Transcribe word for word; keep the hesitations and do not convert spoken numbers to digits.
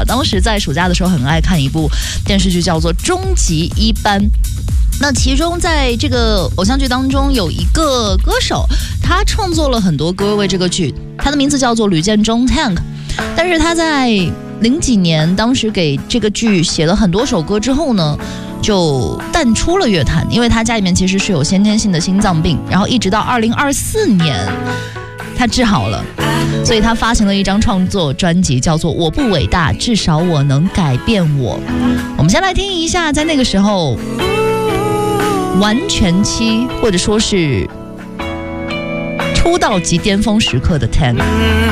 啊，当时在暑假的时候很爱看一部电视剧，叫做《终极一班》。那其中在这个偶像剧当中有一个歌手，他创作了很多歌为这个剧，他的名字叫做吕建中 Tank。但是他在零几年当时给这个剧写了很多首歌之后呢，就淡出了乐坛，因为他家里面其实是有先天性的心脏病，然后一直到二零二四年他治好了，所以他发行了一张创作专辑，叫做《我不伟大，至少我能改变我》。我们先来听一下在那个时候完全期或者说是出道即巅峰时刻的 Tank。